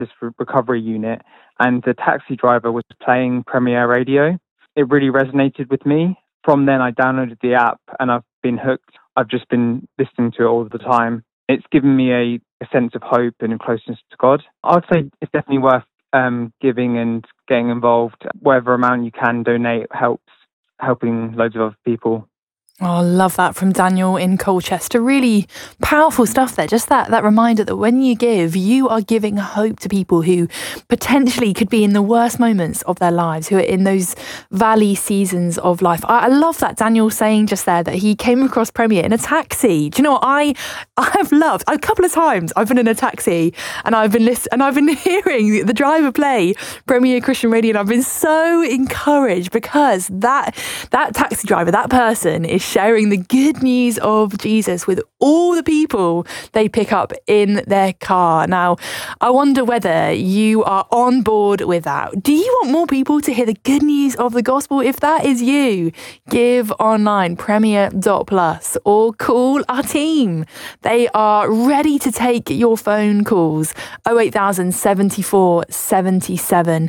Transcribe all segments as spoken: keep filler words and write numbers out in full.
this re- recovery unit, and the taxi driver was playing Premier Radio. It really resonated with me. From then, I downloaded the app and I've been hooked. I've just been listening to it all the time. It's given me a, a sense of hope and a closeness to God. I'd say it's definitely worth um, giving and getting involved. Whatever amount you can donate helps, helping loads of other people. Oh, I love that from Daniel in Colchester. Really powerful stuff there. Just that that reminder that when you give, you are giving hope to people who potentially could be in the worst moments of their lives, who are in those valley seasons of life. I, I love that Daniel saying just there that he came across Premier in a taxi. Do you know what I I've loved? A couple of times I've been in a taxi and I've been list- and I've been hearing the driver play Premier Christian Radio, and I've been so encouraged because that that taxi driver, that person is sharing the good news of Jesus with all the people they pick up in their car. Now, I wonder whether you are on board with that. Do you want more people to hear the good news of the gospel? If that is you, give online, premier dot plus, or call our team. They are ready to take your phone calls. oh eight thousand seventy-four seventy-seven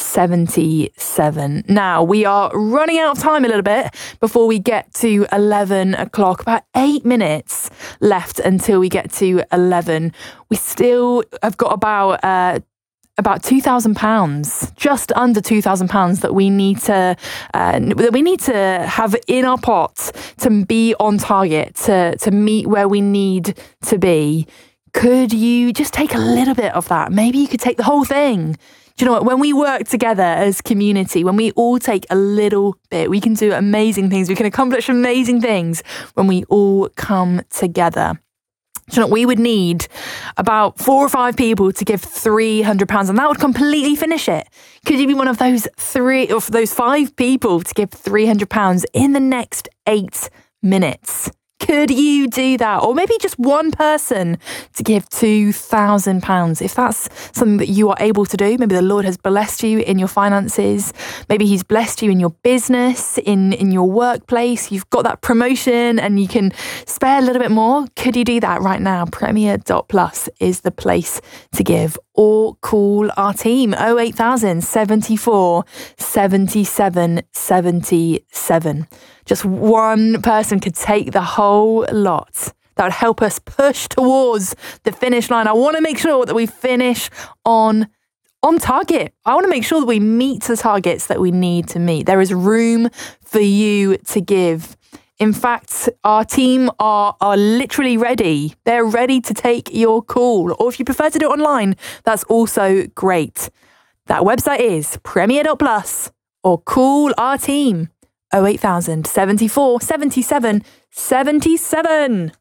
seventy-seven. Now, we are running out of time a little bit before we get to eleven o'clock. About eight minutes left until we get to eleven. We still have got about uh, about two thousand pounds, just under two thousand pounds that we need to uh, that we need to have in our pot to be on target, to to meet where we need to be. Could you just take a little bit of that? Maybe you could take the whole thing. Do you know what? When we work together as community, when we all take a little bit, we can do amazing things. We can accomplish amazing things when we all come together. Do you know what? We would need about four or five people to give three hundred pounds, and that would completely finish it. Could you be one of those three, or those five people to give three hundred pounds in the next eight minutes? Could you do that? Or maybe just one person to give two thousand pounds. If that's something that you are able to do, maybe the Lord has blessed you in your finances. Maybe he's blessed you in your business, in, in your workplace. You've got that promotion and you can spare a little bit more. Could you do that right now? premier dot plus is the place to give. Or call our team, oh eight thousand seventy-four seventy-seven seventy-seven. Just one person could take the whole lot. That would help us push towards the finish line. I want to make sure that we finish on on target. I want to make sure that we meet the targets that we need to meet. There is room for you to give. In fact, our team are, are literally ready. They're ready to take your call. Or if you prefer to do it online, that's also great. That website is premier dot plus, or call our team oh eight thousand seventy-four seventy-seven seventy-seven.